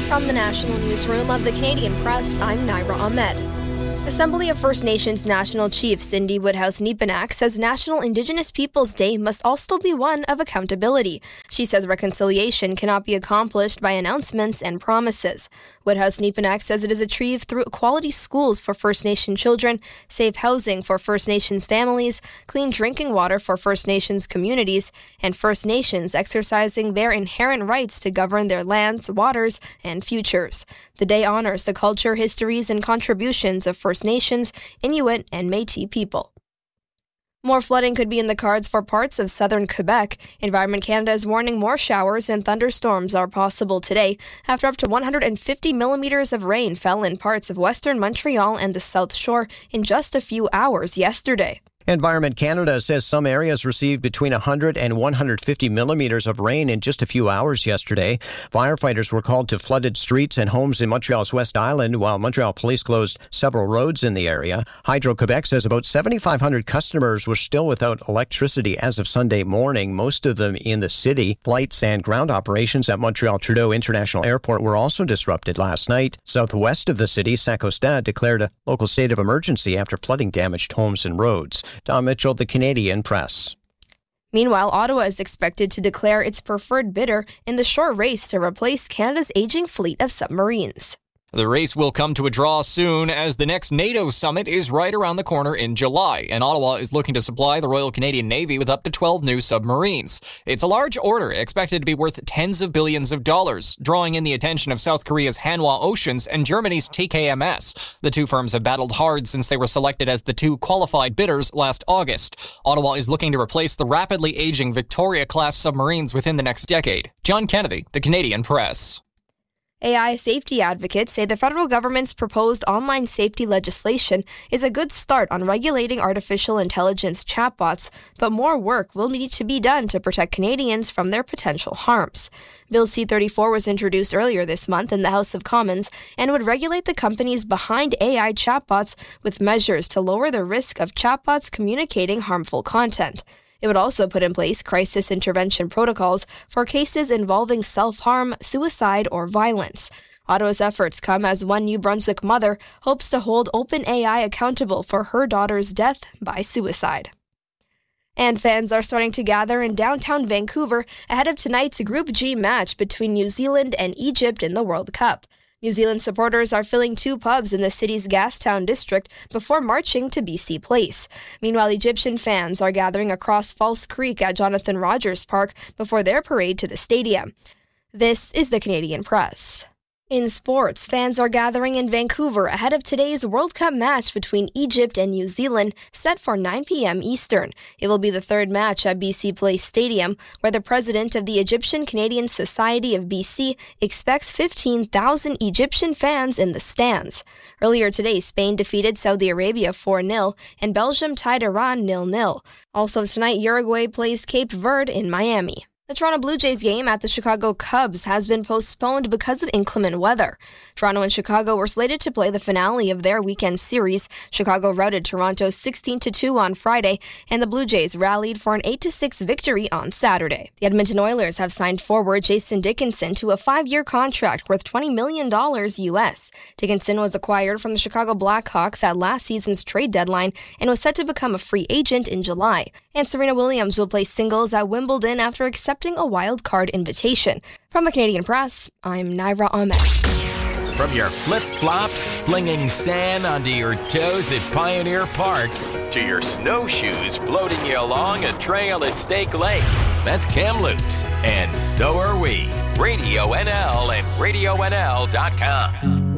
From the National Newsroom of the Canadian Press, I'm Naira Ahmed. Assembly of First Nations National Chief Cindy Woodhouse-Nepinak says National Indigenous Peoples Day must also be one of accountability. She says reconciliation cannot be accomplished by announcements and promises. Woodhouse-Nepinak says it is achieved through quality schools for First Nation children, safe housing for First Nations families, clean drinking water for First Nations communities, and First Nations exercising their inherent rights to govern their lands, waters, and futures. The day honors the culture, histories, and contributions of First Nations, Inuit, and Métis people. More flooding could be in the cards for parts of southern Quebec. Environment Canada is warning more showers and thunderstorms are possible today after up to 150 millimeters of rain fell in parts of western Montreal and the South Shore in just a few hours yesterday. Environment Canada says some areas received between 100 and 150 millimeters of rain in just a few hours yesterday. Firefighters were called to flooded streets and homes in Montreal's West Island, while Montreal police closed several roads in the area. Hydro-Quebec says about 7,500 customers were still without electricity as of Sunday morning, most of them in the city. Flights and ground operations at Montreal Trudeau International Airport were also disrupted last night. Southwest of the city, Saint-Eustache declared a local state of emergency after flooding damaged homes and roads. Tom Mitchell, the Canadian Press. Meanwhile, Ottawa is expected to declare its preferred bidder in the short race to replace Canada's aging fleet of submarines. The race will come to a draw soon as the next NATO summit is right around the corner in July, and Ottawa is looking to supply the Royal Canadian Navy with up to 12 new submarines. It's a large order, expected to be worth tens of billions of dollars, drawing in the attention of South Korea's Hanwha Oceans and Germany's TKMS. The two firms have battled hard since they were selected as the two qualified bidders last August. Ottawa is looking to replace the rapidly aging Victoria-class submarines within the next decade. John Kennedy, the Canadian Press. AI safety advocates say the federal government's proposed online safety legislation is a good start on regulating artificial intelligence chatbots, but more work will need to be done to protect Canadians from their potential harms. Bill C-34 was introduced earlier this month in the House of Commons and would regulate the companies behind AI chatbots with measures to lower the risk of chatbots communicating harmful content. It would also put in place crisis intervention protocols for cases involving self-harm, suicide, or violence. Ottawa's efforts come as one New Brunswick mother hopes to hold OpenAI accountable for her daughter's death by suicide. And fans are starting to gather in downtown Vancouver ahead of tonight's Group G match between New Zealand and Egypt in the World Cup. New Zealand supporters are filling two pubs in the city's Gastown district before marching to BC Place. Meanwhile, Egyptian fans are gathering across False Creek at Jonathan Rogers Park before their parade to the stadium. This is the Canadian Press. In sports, fans are gathering in Vancouver ahead of today's World Cup match between Egypt and New Zealand, set for 9 p.m. Eastern. It will be the third match at BC Place Stadium, where the president of the Egyptian-Canadian Society of BC expects 15,000 Egyptian fans in the stands. Earlier today, Spain defeated Saudi Arabia 4-0, and Belgium tied Iran 0-0. Also tonight, Uruguay plays Cape Verde in Miami. The Toronto Blue Jays game at the Chicago Cubs has been postponed because of inclement weather. Toronto and Chicago were slated to play the finale of their weekend series. Chicago routed Toronto 16-2 on Friday, and the Blue Jays rallied for an 8-6 victory on Saturday. The Edmonton Oilers have signed forward Jason Dickinson to a 5-year contract worth $20 million U.S. Dickinson was acquired from the Chicago Blackhawks at last season's trade deadline and was set to become a free agent in July. And Serena Williams will play singles at Wimbledon after accepting a wild card invitation. From the Canadian Press, I'm Naira Ahmed. From your flip-flops flinging sand onto your toes at Pioneer Park to your snowshoes floating you along a trail at Stake Lake, that's Kamloops, and so are we. Radio NL and RadioNL.com.